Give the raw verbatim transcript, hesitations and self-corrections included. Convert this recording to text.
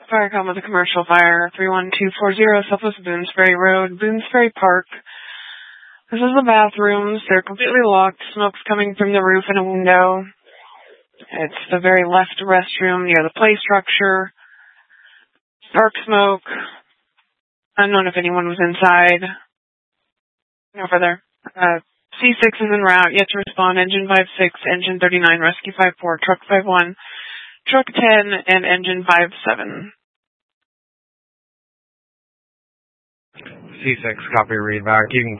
Fire call with a commercial fire, three one two four zero, Southwest Boonesbury Road, Boonesbury Park. This is the bathrooms. They're completely locked. Smoke's coming from the roof and a window. It's the very left restroom near the play structure. Dark smoke. Unknown if anyone was inside. No further. Uh, C six is en route. Yet to respond. Engine five six, Engine thirty-nine, Rescue five four, Truck five one, Truck ten, and Engine five seven. C six, copy, read back. You can